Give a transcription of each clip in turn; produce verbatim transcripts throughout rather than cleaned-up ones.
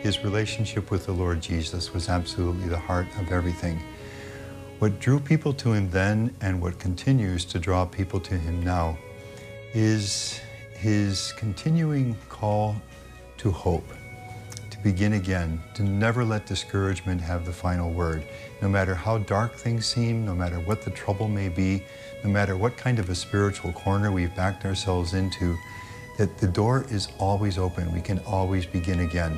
His relationship with the Lord Jesus was absolutely the heart of everything. What drew people to him then and what continues to draw people to him now is his continuing call to hope, to begin again, to never let discouragement have the final word. No matter how dark things seem, no matter what the trouble may be, no matter what kind of a spiritual corner we've backed ourselves into, that the door is always open. We can always begin again.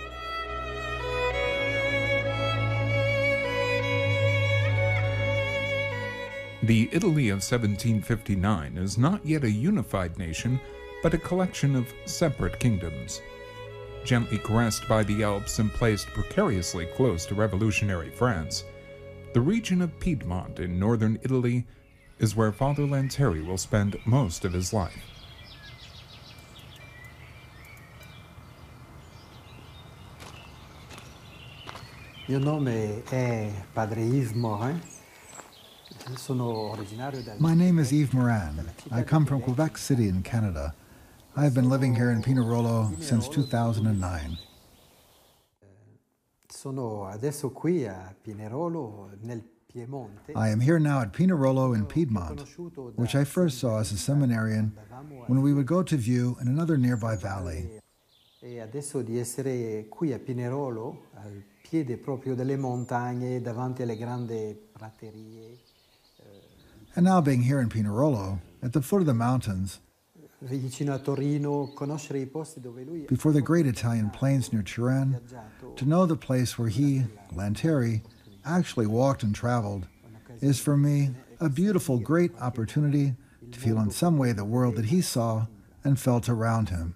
The Italy of seventeen fifty-nine is not yet a unified nation, but a collection of separate kingdoms. Gently caressed by the Alps and placed precariously close to revolutionary France, the region of Piedmont in northern Italy is where Father Lanteri will spend most of his life. Mio nome è Padre Yves Morin. My name is Yves Morin. I come from Quebec City in Canada. I have been living here in Pinerolo since two thousand nine. I am here now at Pinerolo in Piedmont, which I first saw as a seminarian when we would go to view in another nearby valley. E adesso di essere qui a Pinerolo, al piede proprio delle montagne, davanti alle grandi praterie. And now being here in Pinerolo, at the foot of the mountains, vicino a Torino, conoscere I posti dove lui before the great Italian plains near Turin, to know the place where he, Lanteri, actually walked and traveled, is for me a beautiful, great opportunity to feel in some way the world that he saw and felt around him.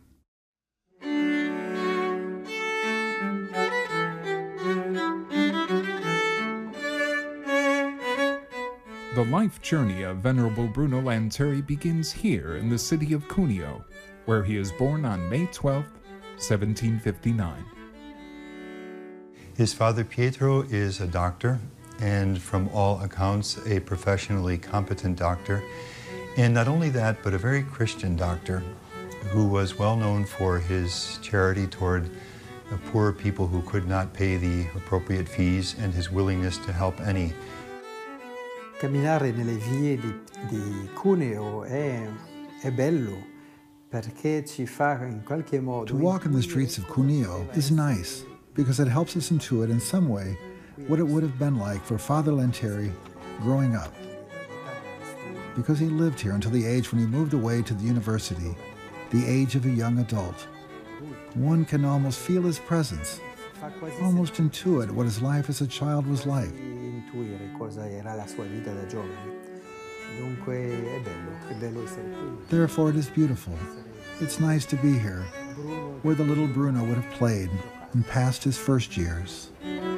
The life journey of Venerable Bruno Lanteri begins here in the city of Cuneo, where he is born on May twelfth, seventeen fifty-nine. His father Pietro is a doctor, and from all accounts, a professionally competent doctor. And not only that, but a very Christian doctor who was well known for his charity toward the poor people who could not pay the appropriate fees and his willingness to help any. Camminare nelle vie di, di Cuneo è, è bello, perché ci fa in qualche modo... To walk in the streets of Cuneo is nice, because it helps us intuit in some way what it would have been like for Father Lanteri growing up. Because he lived here until the age when he moved away to the university, the age of a young adult. One can almost feel his presence, almost intuit what his life as a child was like. Therefore, it is beautiful. It's nice to be here, where the little Bruno would have played and passed his first years.